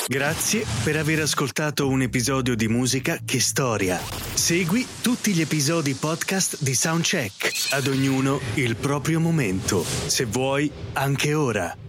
Grazie per aver ascoltato un episodio di Musica che Storia. Segui tutti gli episodi podcast di Soundcheck. Ad ognuno il proprio momento. Se vuoi, anche ora.